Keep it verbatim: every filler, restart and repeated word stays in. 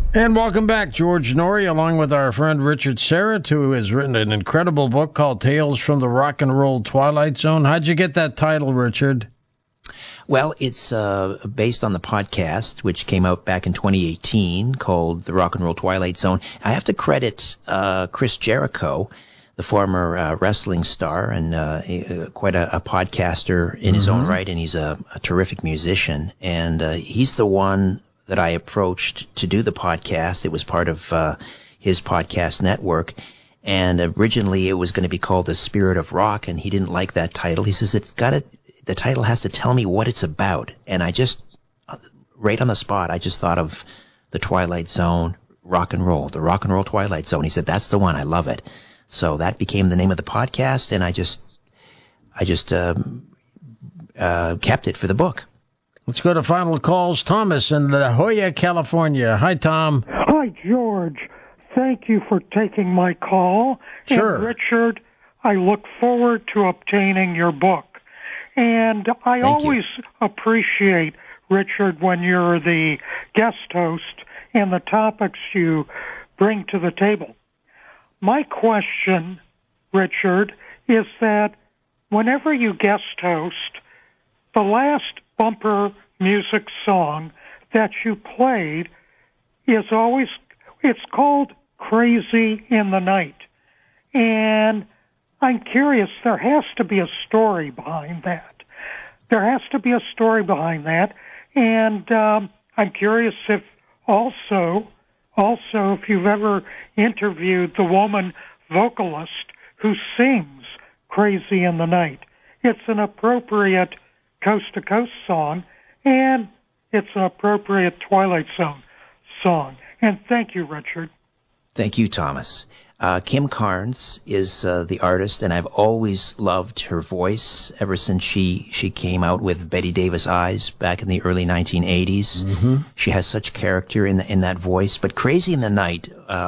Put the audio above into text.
And welcome back, George Noory, along with our friend Richard Serra, who has written an incredible book called Tales from the Rock and Roll Twilight Zone. How'd you get that title, Richard? Well, it's uh, based on the podcast, which came out back in twenty eighteen, called The Rock and Roll Twilight Zone. I have to credit uh, Chris Jericho, the former uh, wrestling star and uh, a, quite a, a podcaster in mm-hmm. his own right, and he's a, a terrific musician. And uh, he's the one that I approached to do the podcast. It was part of uh, his podcast network. And originally it was going to be called The Spirit of Rock, and he didn't like that title. He says, it's got to, the title has to tell me what it's about. And I just, right on the spot, I just thought of the Twilight Zone, rock and roll, the Rock and Roll Twilight Zone. He said, that's the one. I love it. So that became the name of the podcast, and I just, I just, um, uh, kept it for the book. Let's go to final calls. Thomas in La Jolla, California. Hi, Tom. Hi, George. Thank you for taking my call. Sure. And Richard, I look forward to obtaining your book. And I Thank always you. appreciate, Richard, when you're the guest host and the topics you bring to the table. My question, Richard, is that whenever you guest host, the last bumper music song that you played is always, it's called Crazy in the Night. And I'm curious, there has to be a story behind that. There has to be a story behind that. And um, I'm curious if also, also if you've ever interviewed the woman vocalist who sings Crazy in the Night. It's an appropriate coast-to-coast song, and it's an appropriate Twilight Zone song. And thank you, Richard. Thank you, Thomas. Uh, Kim Carnes is uh, the artist, and I've always loved her voice ever since she, she came out with Betty Davis Eyes back in the early nineteen eighties. Mm-hmm. She has such character in the, in that voice. But Crazy in the Night, uh,